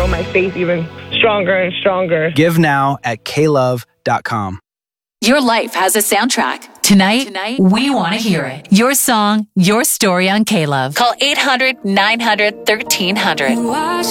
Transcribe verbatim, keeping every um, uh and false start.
grow my faith even stronger and stronger. Give now at k love dot com. Your life has a soundtrack. Tonight, Tonight we want to hear it. Your song, your story on K-Love. Call eight hundred nine hundred thirteen hundred.